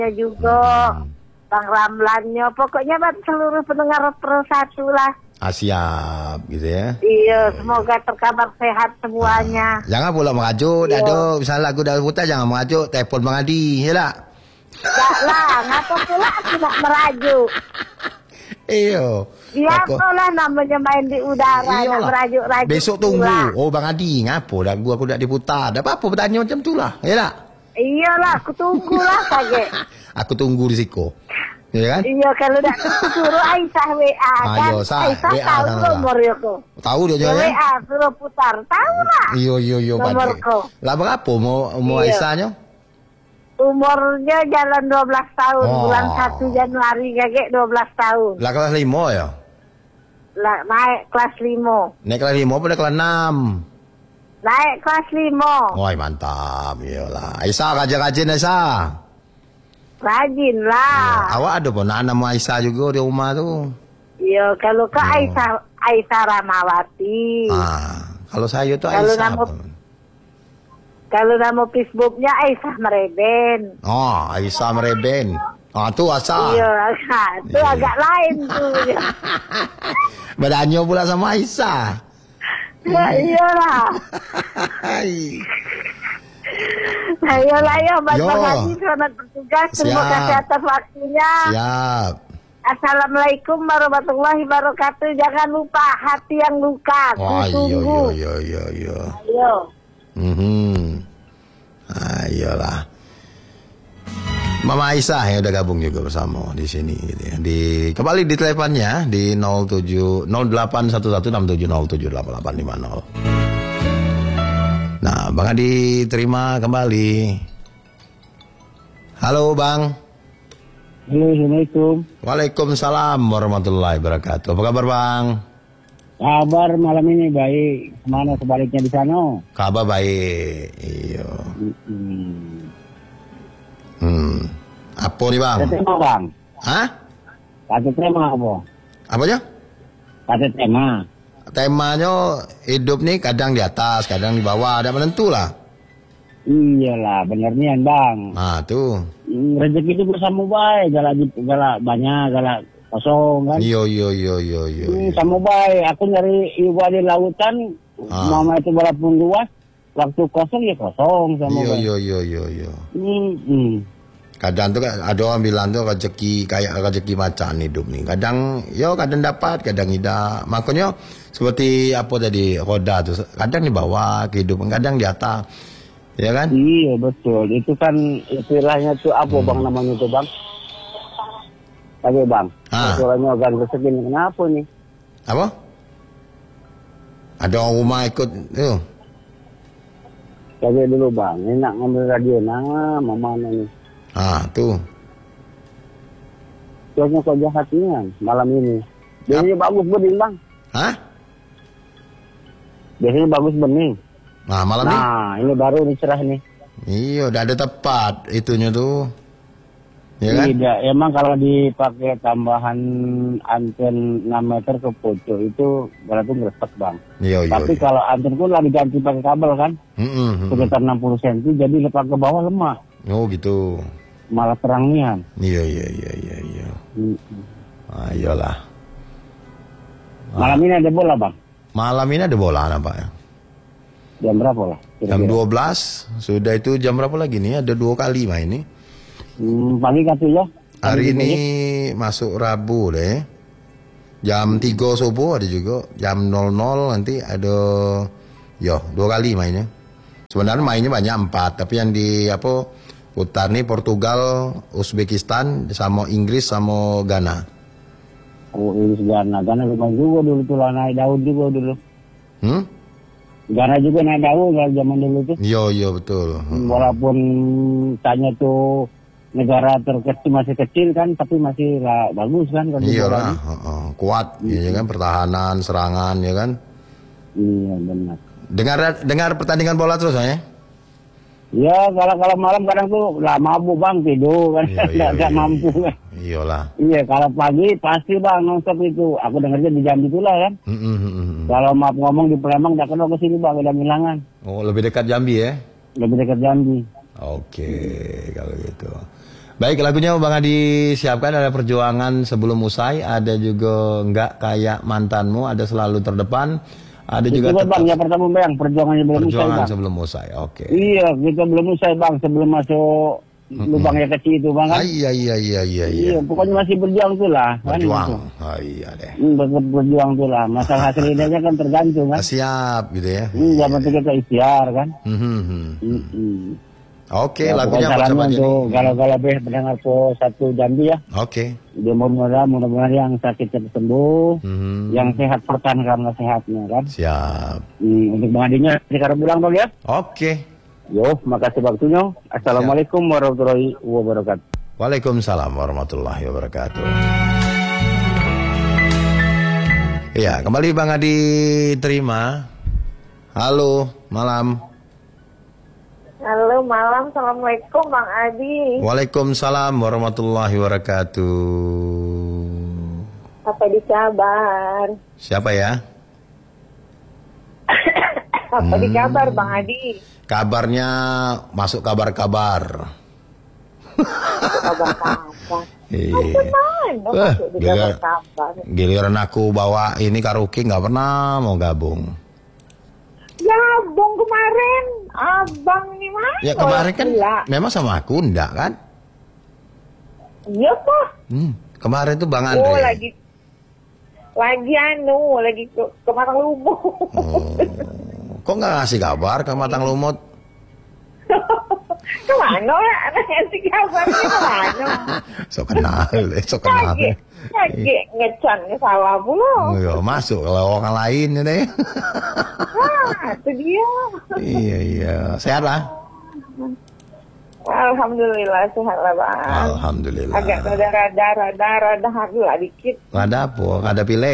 juga Bang Ramlannya, pokoknya buat seluruh pendengar Pro 1 lah. Siap gitu ya. Iya, semoga terkabar sehat semuanya. Jangan pula merajuk, Dado. Misalnya lagu dah putar jangan merajuk, telepon Bang Adi, ya tak? Tak lah, ngapa pula aku nak merajuk? Iyo. Biasalah namanya main di udara, nak merajuk-rajuk. Besok tunggu. Pula. Oh Bang Adi, ngapa lagu aku nak diputar? Tak apa-apa bertanya macam tu lah, ya tak? Iyalah, aku tunggulah kaget. Aku tunggu di siko. Ya kan? Iya, kalau tak suruh Aisyah WA kan. Aisyah tahu nomor aku. Tahu dia juga WA suruh putar, tahu lah. Iyo nomorku. Lah berapa mau Aisyahnya? Umurnya jalan 12 tahun, bulan 1 Januari kaget 12 tahun. Lah kelas 5 ya? Lah naik kelas 5. Naik kelas 5 pada kelas 6. Naik kelas 5. Wah, mantap. Iyalah. Aisyah rajin-rajin Aisyah. Rajin lah. Ya, awak ada pun nama Aisyah juga di rumah tu. Iya, kalau ke Aisyah Ramawati. Kalau saya tu Aisyah. Kalau nama Facebooknya Aisyah Mereben. Oh, Aisyah Mereben. Tu asal. Iya, itu agak lain tu. Berdanyo pula sama Aisyah. Ya, iyalah. Ayolah ya, Bang Haji, selamat bertugas. Terima kasih atas waktunya. Siap. Assalamualaikum warahmatullahi wabarakatuh. Jangan lupa hati yang luka. Wah, tunggu. Iya. Ayo. Ayolah. Mama Aisyah yang udah gabung juga bersama di sini gitu ya. Kembali di teleponnya di 081167078850. Nah, Bang Adi terima kembali. Halo Bang. Halo, Assalamualaikum. Waalaikumsalam warahmatullahi wabarakatuh. Apa kabar Bang? Kabar malam ini baik. Mana sebaliknya di sana? Kabar baik. Iya. Apa nih Bang? Kata tema Bang. Hah? Kata tema apa? Apa aja? Kata tema. Temanya hidup nih kadang di atas, kadang di bawah, ada menentu lah. Iyalah, bener nih Bang. Tuh. Rezeki itu bersama baik, galak banyak, galak kosong kan. Iya. Sama baik, aku nyari iwa di lautan, mama itu walaupun luas, waktu kosong ya kosong sama baik. Iya. Kadang tuh ada orang bilang tuh rezeki kayak rezeki macan hidup nih. Kadang dapat, kadang tidak. Makanya seperti apa tadi roda tuh, kadang di bawah kehidupan, kadang di atas. Ya kan? Iya betul. Itu kan istilahnya tuh apa Bang namanya tuh Bang? Oke Bang. Istilahnya organ rezeki kenapa nih? Apa? Ada orang rumah ikut tuh. Oke dulu Bang. Ini nak ngambil radio mama nih. Tuh. Soalnya kok jahatnya malam ini. Biasanya bagus bening Bang. Biasanya bagus bening. Malam ini. Ini baru nih cerah nih. Iya, udah ada tepat itunya tuh. Ya kan? Tidak, emang kalau dipakai tambahan anten 6 meter ke pojok itu berarti ngeresek Bang. Iya. Tapi kalau anten pun lagi ganti pakai kabel kan. Sekitar 60 cm jadi lepas ke bawah lemah. Oh gitu. Malah terangnya. Iya. Ayolah. Malam ini ada bola Bang? Malam ini ada bola apa ya? Jam berapa lah? Jam 12. Sudah itu jam berapa lagi nih? Ada 2 kali main ini. Pagi katanya. Hari ini masuk Rabu deh. Jam 3 subuh ada juga. Jam 00 nanti ada 2 kali mainnya. Sebenarnya mainnya banyak 4, tapi yang di putar nih Portugal, Uzbekistan sama Inggris sama Ghana. Oh, Inggris Ghana lumayan juga dulu tuh lah, naik daun juga dulu. Ghana juga naik daun kalau zaman dulu tuh. Iya betul. Walaupun tanya tuh negara terkecil masih kecil kan, tapi masih lah bagus kan kalau iyalah, kuat ya kan, pertahanan, serangan ya kan. Iya benar. Dengar pertandingan bola terus ya? Ya kalau malam kadang tuh lah mabuk Bang, tidur kan, nggak mampu kan. Iyalah. Iya kalau pagi pasti Bang nonstop itu. Aku dengarnya di Jambi itulah kan. Kalau maaf ngomong di Palembang tak kenal ke sini Bang, udah Milangan. Oh lebih dekat Jambi ya? Lebih dekat Jambi. Oke, kalau gitu. Baik, lagunya Bang Adi siapkan, ada Perjuangan Sebelum Usai, ada juga Enggak Kayak Mantanmu, ada Selalu Terdepan, ada juga Bang, yang pertama Bang, perjuangannya belum usai Perjuangan Bang. Sebelum Usai. Oke. Iya, kita belum usai Bang, sebelum masuk lubang yang kecil itu Bang kan. Iya. Iya, pokoknya masih berjuang tuh lah. Berjuang. Kan, gitu. Oh iya deh. Berjuang tuh lah. Masalah hasil idenya kan tergantung kan. Siap gitu ya. Yang penting kita ikhtiar kan. Oke, Ya, lagunya apa coba untuk galau-galau pendengar po 1 Jambi ya. Oke. Dia mudah-mudahan yang sakit cepat sembuh, yang sehat bertahan karena sehatnya kan. Siap. Untuk Bang Adinya sekarang pulang Bang ya. Oke. Yo, makasih waktunya. Assalamualaikum warahmatullahi wabarakatuh. Waalaikumsalam warahmatullahi wabarakatuh. Iya, kembali Bang Adi terima. Halo, malam. Halo malam, assalamualaikum Bang Adi. Waalaikumsalam warahmatullahi wabarakatuh. Apa dikabar? Siapa ya? Apa dikabar Bang Adi? Kabarnya masuk kabar-kabar. Kabar-kabar. Iya. Giliran aku bawa ini karaoke nggak pernah mau gabung. Ya, Bang kemarin, abang nih mas. Ya kemarin kan memang sama aku enggak kan? Iya Pak. Kemarin tuh Bang Andre. Oh lagi ke Matang Lumut. Oh. Kok nggak ngasih kabar ke Matang Lumut? Kemana ya? Ngasih kabarnya kemana? So kenal. Kaget ngecan salah pula. Iya, masuk kalau orang lain ya deh. Itu dia. Iya. Sehat lah. Alhamdulillah sehat lah Bang. Alhamdulillah. Agak rada lah dikit. Ada apa? Ada pilek.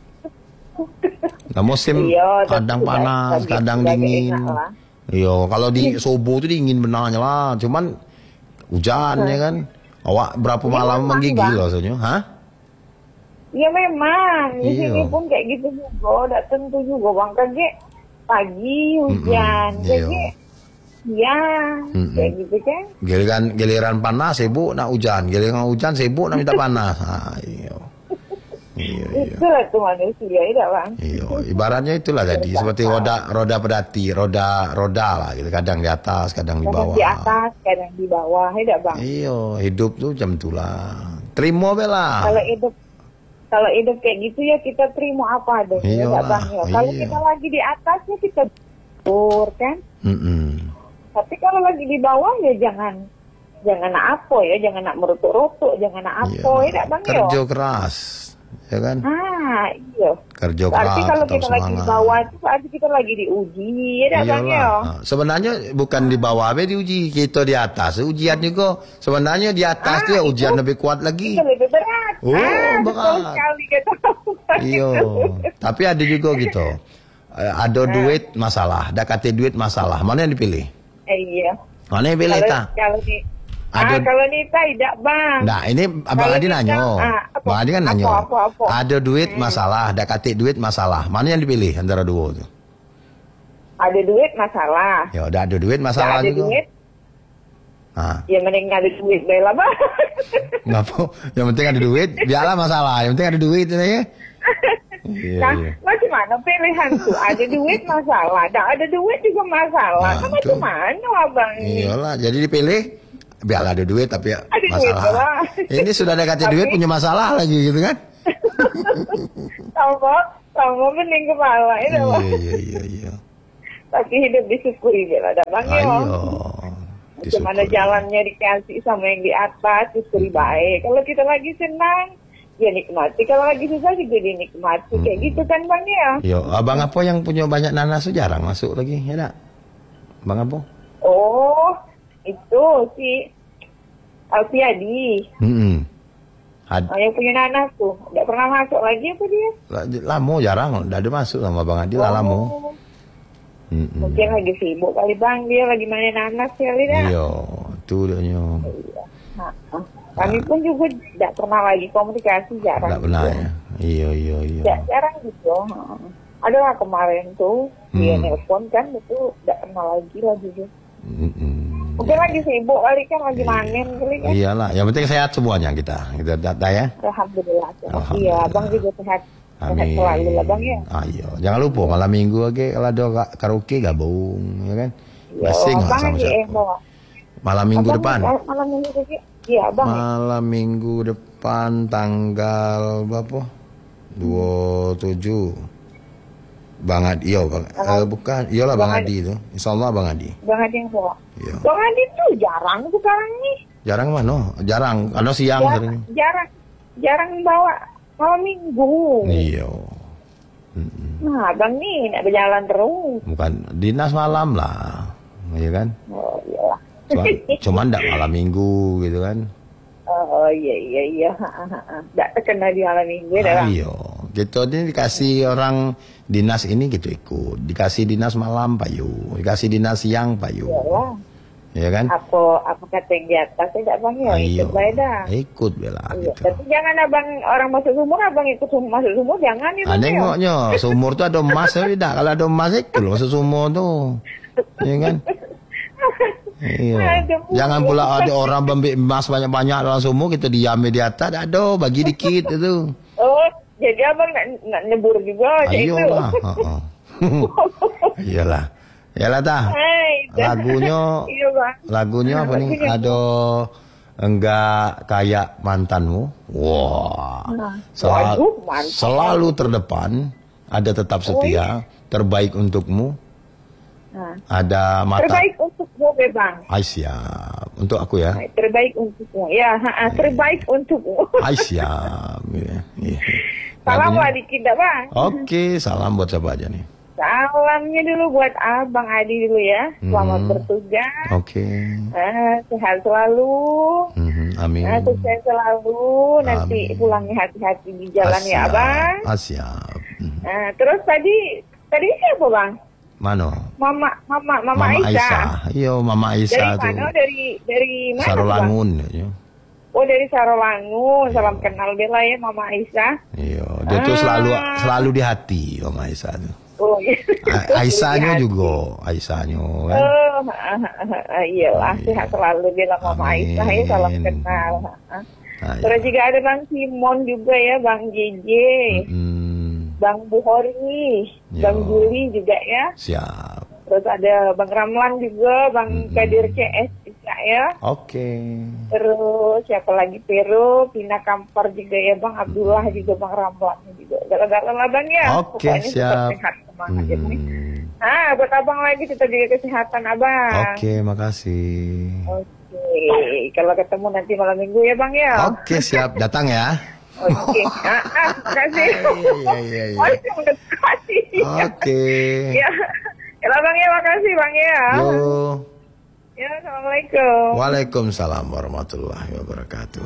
Nah, musim kadang panas, kadang dingin. Iya, kalau di Sobo tuh dingin benarnya lah. Cuman hujan ya kan. Awak berapa malam menggigil rasanya? Hah? Ya memang, di sini pun kayak gitu juga, udah tentu juga Bang. Kayak pagi hujan, kayak kayak gitu kan. Giliran panas sibuk nak hujan, giliran hujan sibuk nak minta panas. Iya. Itulah tuh manusia, tidak Bang? Iya, ibaratnya itulah tadi, seperti roda pedati, roda lah gitu, kadang di atas, kadang di bawah. Di atas, kadang di bawah, tidak Bang? Iya, hidup tuh jam itulah. Terima bela. Kalau hidup kayak gitu ya kita terima apa adanya, ya Bang ya. Kalau kita lagi di atasnya kita bersyukur kan. Tapi kalau lagi di bawah ya jangan apa ya, jangan nak merutuk-rutuk, jangan nak apa ya, Bang ya. Kerja keras, ya kan? Iya. Kerja keras. Berarti kalau kita lagi di bawah itu berarti kita lagi diuji, ya Bang ya. Sebenarnya bukan di bawah aja diuji, kita di atas. Ujian juga sebenarnya di atas tuh ya ujian lebih kuat lagi. Itu lebih berat. Berat. Sekali kita. Iya. Tapi ada juga gitu. Ada duit masalah, dekati duit masalah. Mana yang dipilih? Iya. Mana yang pilih ta? Kalau Nita tidak Bang. Nah ini Abang Adi nanya. Bang Adi kan nanya. Apa? Ada duit masalah, dekati duit masalah. Mana yang dipilih antara dua itu? Ada duit masalah. Ya udah ada duit masalah ada juga. Duit. Ya mending ada duit bela Bang. Ngapa? Yang penting ada duit, biarlah masalah. Yang penting ada duit ya. Iya. Macam mana pilihan tuh? Ada duit masalah, ada duit juga masalah. Nah, macam mana Abang ini? Iyalah, jadi dipilih biarlah ada duit tapi ya ada masalah. Ini sudah dekati duit punya masalah lagi gitu kan? Sama bening kepala itu Bang. Iya. Tapi hidup disyukuri bela ada Bang ya. Gimana jalannya dikasih sama yang di atas, syukuri baik. Kalau kita lagi senang, ya nikmati. Kalau lagi susah juga dinikmati. Kayak gitu kan Bang ya. Yo, Abang apa yang punya banyak nanas tuh jarang masuk lagi, ya tak? Bang apa? Oh, itu si Alfiadi. Yang punya nanas tuh, tidak pernah masuk lagi apa dia? Lama jarang, tidak ada masuk sama Bang Adi lah lama. Mungkin lagi sibuk kali Bang, dia lagi main nanas kali dah. Iya, itu dia. Kami pun juga tidak pernah lagi komunikasi, jarang. Tidak pernah ya? Iya. Jarang gitu. Adalah kemarin tuh dia nelpon kan, itu tidak pernah lagi. Mungkin lagi sibuk kali kan, lagi manen kali kan. Iyalah, yang penting sehat semuanya kita data ya. Alhamdulillah. Iya, Bang juga sehat. Sehat selalu lah Bang ya. Ayo, jangan lupa malam minggu lagi kalau ada karaoke gabung, ya kan? Blessing lah sama siapa. Malam minggu depan. Malam minggu lagi. Iya, Bang. Malam minggu depan tanggal berapa? 27. Bang Adi, bukan, iyalah Bang Adi itu. Insyaallah Bang Adi. Bang Adi yang bawa. Iya. Bang Adi tuh jarang sekarang nih. Jarang mana? Jarang. Ada siang sering. Jarang bawa malam minggu. Iya. Nah, Bang nih nak berjalan terus. Bukan dinas malam lah, iya kan? Oh iyalah. Cuman enggak malam minggu gitu kan? Oh iya. Enggak terkena di malam minggu dah. Ayo, gitu ini dikasih orang dinas ini gitu ikut, dikasih dinas malam payu, dikasih dinas siang payu. Iyalah. Iya kan? Apa kata yang di atas tidak Bang ya? Ikut beda. Ikut bela. Iya. Gitu. Tapi jangan abang orang masuk sumur, abang ikut masuk sumur jangan ya Bang. Nengoknya sumur tuh ada emas tidak? Kalau ada emas ikut masuk sumur tuh, iya kan? Iya. Jangan pula ada orang bambil emas banyak-banyak dalam sumur kita diam di atas, ada bagi dikit itu. Oh, jadi abang nak nebur juga macam itu. Ayolah. Iyalah. Iyalah tah. Lagunya apa nih? Ada enggak kayak mantanmu. Wah. Selalu terdepan, ada tetap setia, terbaik untukmu. Ada mata. Terbaik untukmu, Bang. Siap. Untuk aku ya. Terbaik untukmu. Ya, terbaik untukmu. Siap. Ya. Salam buat dikit dah, Bang. Oke, salam buat siapa aja nih? Salamnya dulu buat Abang Adi dulu ya. Selamat bertugas. Oke. Sehat selalu. Amin. Sukses selalu. Nanti pulangnya hati-hati di jalan ya, Abang. Siap. Terus tadi siapa, Bang? Mano? Mama Aisyah. Iya, Mama Aisyah tuh. Dari mana? Dari mana? Sarolangun. Ya. Oh, dari Sarolangun. Salam kenal bela ya Mama Aisyah. Iya, dia tuh selalu di hati Mama Aisyah tuh. Oh, iya. Aisyahnya juga, Aisyahnya kan. Iyalah, sehat selalu bela Mama Aisyah ya, salam kenal. Terus juga ada Bang Simon juga ya, Bang JJ. Bang Buhori, Bang Juli juga ya. Siap. Terus ada Bang Ramlan juga, Bang Kadir CS juga ya. Oke. Terus siapa lagi? Pina Kampar juga ya, Bang Abdullah juga, Bang Ramlan juga. Gala-gala lah Bang ya. Oke, pokoknya siap. Sehat semangat ini. Buat Abang lagi kita jaga kesehatan Abang. Oke, makasih. Oke, kalau ketemu nanti malam minggu ya Bang ya. Oke, siap. Datang ya. Oke, makasih. Iya. Makasih. Oke. Ya, Bang ya, makasih Bang ya. Yo. Ya, assalamualaikum. Waalaikumsalam warahmatullahi wabarakatuh.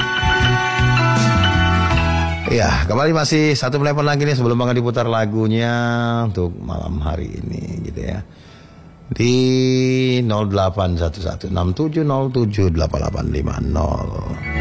Ya, kembali masih satu telepon lagi nih sebelum Bang diputar lagunya untuk malam hari ini gitu ya. Di 081167078850.